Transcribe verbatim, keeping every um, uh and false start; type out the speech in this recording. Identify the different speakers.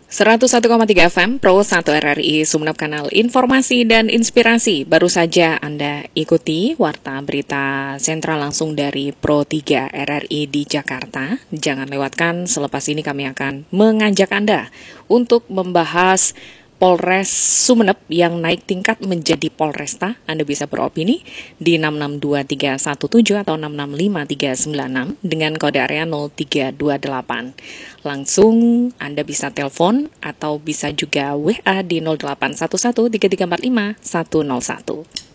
Speaker 1: seratus satu koma tiga F M Pro satu R R I Sumeneb, kanal informasi dan inspirasi. Baru saja Anda ikuti Warta Berita Sentral langsung dari Pro tiga R R I di Jakarta. Jangan lewatkan, selepas ini kami akan mengajak Anda untuk membahas Polres Sumeneb yang naik tingkat menjadi Polresta. Anda bisa beropini di enam enam dua tiga satu tujuh atau enam enam lima tiga sembilan enam dengan kode area nol tiga dua delapan. Langsung Anda bisa telepon atau bisa juga W A di nol delapan satu satu tiga tiga empat lima satu nol satu.